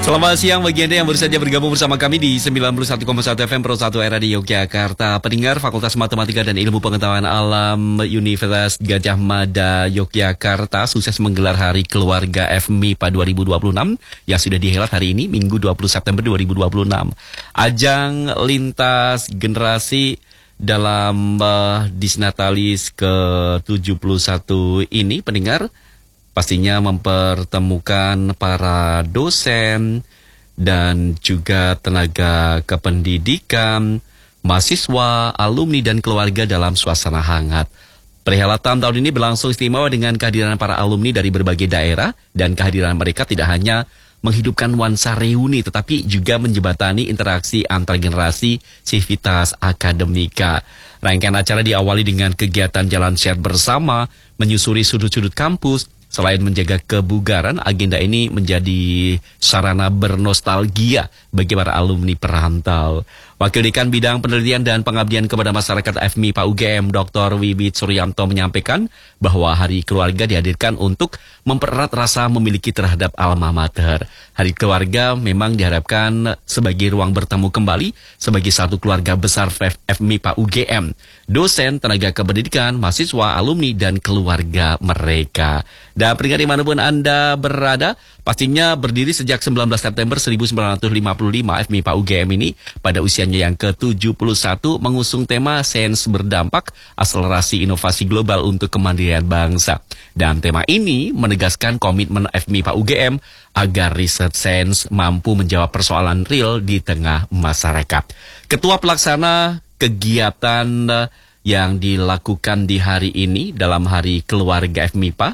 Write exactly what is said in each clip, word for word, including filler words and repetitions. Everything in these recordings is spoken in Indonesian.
Selamat siang bagi Anda yang baru saja bergabung bersama kami di sembilan puluh satu koma satu F M Pro satu Era di Yogyakarta. Pendengar Fakultas Matematika dan Ilmu Pengetahuan Alam Universitas Gadjah Mada Yogyakarta sukses menggelar Hari Keluarga F M I P A dua ribu dua puluh enam yang sudah dihelat hari ini, Minggu dua puluh September dua ribu dua puluh enam. Ajang lintas generasi dalam uh, Disnatalis ke tujuh puluh satu ini, pendengar, pastinya mempertemukan para dosen dan juga tenaga kependidikan, mahasiswa, alumni, dan keluarga dalam suasana hangat. Perhelatan tahun ini berlangsung istimewa dengan kehadiran para alumni dari berbagai daerah, dan kehadiran mereka tidak hanya menghidupkan nuansa reuni, tetapi juga menjembatani interaksi antar generasi Civitas Akademika. Rangkaian acara diawali dengan kegiatan jalan sehat bersama, menyusuri sudut-sudut kampus. Selain menjaga kebugaran, agenda ini menjadi sarana bernostalgia bagi para alumni perantau. Wakil Dekan Bidang Penelitian dan Pengabdian kepada Masyarakat F M I P A U G M, Doktor Wibit Suryanto menyampaikan bahwa Hari Keluarga dihadirkan untuk mempererat rasa memiliki terhadap alma mater. Hari Keluarga memang diharapkan sebagai ruang bertemu kembali sebagai satu keluarga besar F M I P A U G M, dosen, tenaga kependidikan, mahasiswa, alumni, dan keluarga mereka. Dan pendengar dimanapun Anda berada, pastinya berdiri sejak sembilan belas September seribu sembilan ratus lima puluh lima, F M I P A U G M ini pada usianya yang ke tujuh puluh satu mengusung tema Sains Berdampak, Akselerasi Inovasi Global untuk Kemandirian Bangsa. Dan tema ini menegaskan komitmen F M I P A U G M agar riset sains mampu menjawab persoalan real di tengah masyarakat. Ketua Pelaksana kegiatan yang dilakukan di hari ini dalam Hari Keluarga F M I P A,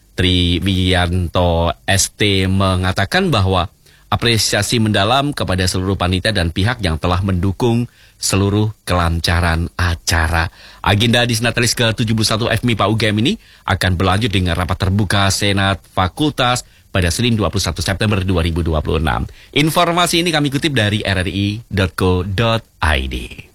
Triwiyanto S T, mengatakan bahwa apresiasi mendalam kepada seluruh panitia dan pihak yang telah mendukung seluruh kelancaran acara. Agenda Disnatalis ke tujuh puluh satu F M I P A U G M ini akan berlanjut dengan rapat terbuka Senat Fakultas pada Senin dua puluh satu September dua ribu dua puluh enam. Informasi ini kami kutip dari r r i titik co titik i d.